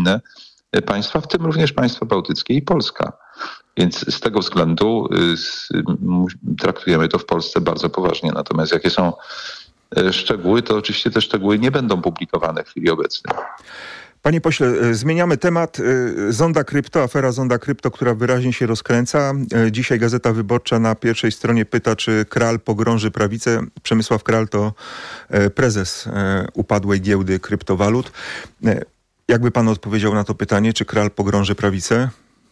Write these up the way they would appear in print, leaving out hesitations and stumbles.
inne państwa, w tym również państwa bałtyckie i Polska. Więc z tego względu traktujemy to w Polsce bardzo poważnie. Natomiast jakie są szczegóły, to oczywiście te szczegóły nie będą publikowane w chwili obecnej. Panie pośle, zmieniamy temat. Zonda Krypto, afera Zonda Krypto, która wyraźnie się rozkręca. Dzisiaj Gazeta Wyborcza na pierwszej stronie pyta, czy Kral pogrąży prawicę. Przemysław Kral to prezes upadłej giełdy kryptowalut. Jakby pan odpowiedział na to pytanie, czy Kral pogrąży prawicę?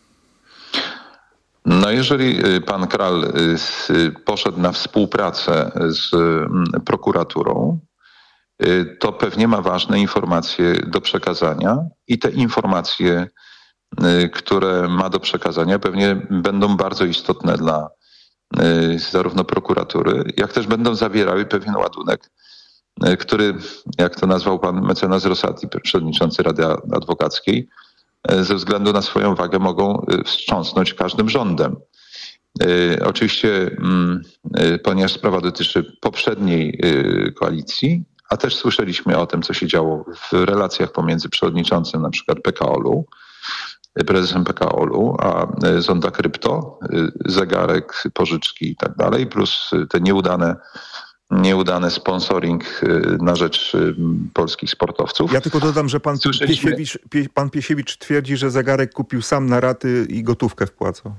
No jeżeli pan Kral poszedł na współpracę z prokuraturą, to pewnie ma ważne informacje do przekazania i te informacje, które ma do przekazania, pewnie będą bardzo istotne dla zarówno prokuratury, jak też będą zawierały pewien ładunek, który, jak to nazwał pan mecenas Rosati, przewodniczący Rady Adwokackiej, ze względu na swoją wagę mogą wstrząsnąć każdym rządem. Oczywiście, ponieważ sprawa dotyczy poprzedniej koalicji, a też słyszeliśmy o tym, co się działo w relacjach pomiędzy przewodniczącym na przykład PKOL-u, prezesem PKOL-u, a Zonda Krypto, zegarek, pożyczki i tak dalej, plus te nieudane sponsoring na rzecz polskich sportowców. Ja tylko dodam, że pan Piesiewicz twierdzi, że zegarek kupił sam na raty i gotówkę wpłacał.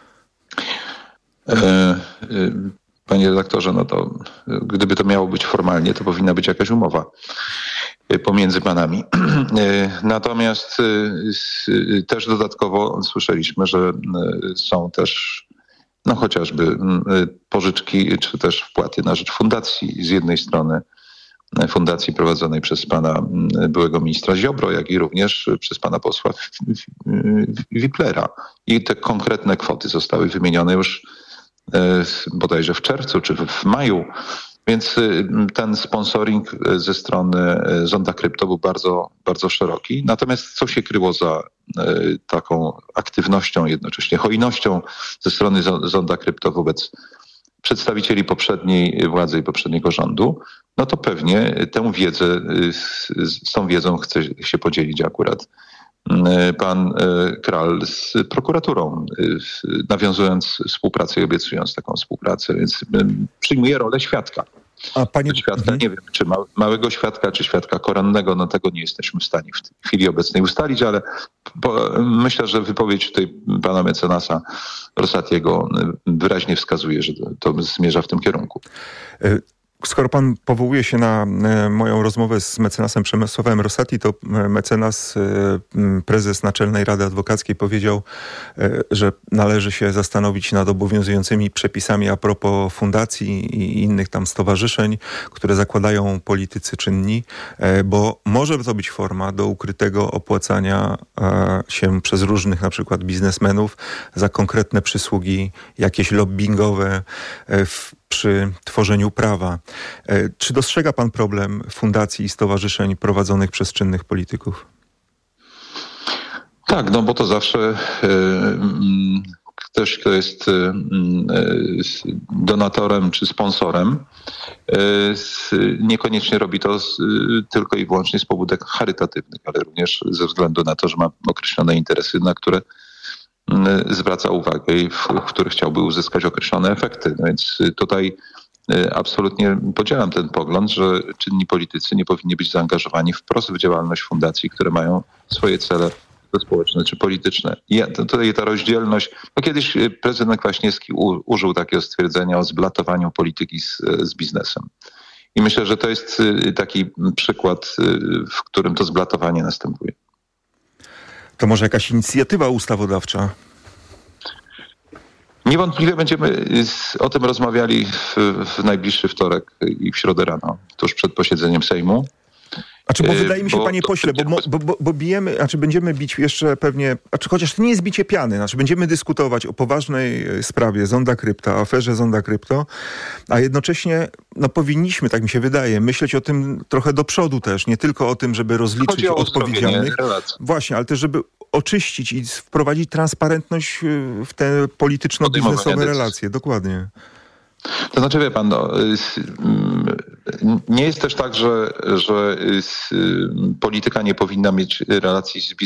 Panie redaktorze, no to gdyby to miało być formalnie, to powinna być jakaś umowa pomiędzy panami. Natomiast też dodatkowo słyszeliśmy, że są też chociażby pożyczki, czy też wpłaty na rzecz fundacji. Z jednej strony fundacji prowadzonej przez pana byłego ministra Ziobro, jak i również przez pana posła Wiplera. I te konkretne kwoty zostały wymienione już bodajże w czerwcu czy w maju. Więc ten sponsoring ze strony Zonda Krypto był bardzo, bardzo szeroki. Natomiast co się kryło za taką aktywnością, jednocześnie hojnością ze strony Zonda Krypto wobec przedstawicieli poprzedniej władzy i poprzedniego rządu, no to pewnie tę wiedzę, z tą wiedzą chce się podzielić akurat pan Kral z prokuraturą, nawiązując współpracę i obiecując taką współpracę, więc przyjmuje rolę świadka. A panie... Świadka, nie wiem, czy małego świadka, czy świadka koronnego, no tego nie jesteśmy w stanie w tej chwili obecnej ustalić, ale myślę, że wypowiedź tutaj pana mecenasa Rosatiego wyraźnie wskazuje, że to zmierza w tym kierunku. Skoro pan powołuje się na moją rozmowę z mecenasem Przemysławem Rosati, to mecenas, prezes Naczelnej Rady Adwokackiej powiedział, że należy się zastanowić nad obowiązującymi przepisami a propos fundacji i innych tam stowarzyszeń, które zakładają politycy czynni, bo może to być forma do ukrytego opłacania się przez różnych na przykład biznesmenów za konkretne przysługi jakieś lobbingowe przy tworzeniu prawa. Czy dostrzega pan problem fundacji i stowarzyszeń prowadzonych przez czynnych polityków? Tak, no bo to zawsze ktoś, kto jest donatorem czy sponsorem, niekoniecznie robi to tylko i wyłącznie z pobudek charytatywnych, ale również ze względu na to, że ma określone interesy, na które zwraca uwagę i w których chciałby uzyskać określone efekty. No więc tutaj absolutnie podzielam ten pogląd, że czynni politycy nie powinni być zaangażowani wprost w działalność fundacji, które mają swoje cele społeczne czy polityczne. I tutaj ta rozdzielność, kiedyś prezydent Kwaśniewski użył takiego stwierdzenia o zblatowaniu polityki z biznesem. I myślę, że to jest taki przykład, w którym to zblatowanie następuje. To może jakaś inicjatywa ustawodawcza? Niewątpliwie będziemy o tym rozmawiali w najbliższy wtorek i w środę rano, tuż przed posiedzeniem Sejmu. Bo wydaje mi się, panie pośle, bo bijemy, będziemy bić jeszcze pewnie, chociaż to nie jest bicie piany, będziemy dyskutować o poważnej sprawie Zonda Krypto, aferze Zonda Krypto, a jednocześnie powinniśmy, tak mi się wydaje, myśleć o tym trochę do przodu też, nie tylko o tym, żeby rozliczyć odpowiedzialnych. Właśnie, ale też żeby oczyścić i wprowadzić transparentność w te polityczno-biznesowe relacje. Dokładnie. To znaczy, wie pan, nie jest też tak, że polityka nie powinna mieć relacji z biznesem.